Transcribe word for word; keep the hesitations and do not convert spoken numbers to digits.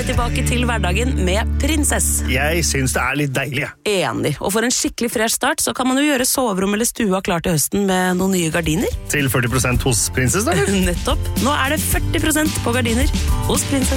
tilbake til hverdagen med Prinsess. Jeg synes det er litt deilig, jeg. Enig. Og for en skikkelig fresh start, så kan man jo gjøre soverom eller stua klar til høsten med noen nye gardiner. Til førti prosent hos Prinsess, da? Nettopp. Nå er det førti prosent på gardiner hos Prinsess.